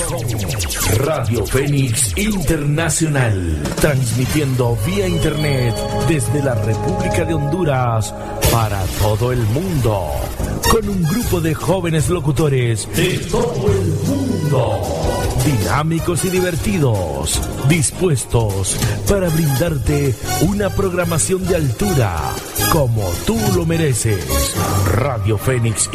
Radio Fénix Internacional, transmitiendo vía internet desde la República de Honduras para todo el mundo, con un grupo de jóvenes locutores de todo el mundo, dinámicos y divertidos, dispuestos para brindarte una programación de altura como tú lo mereces. Radio Fénix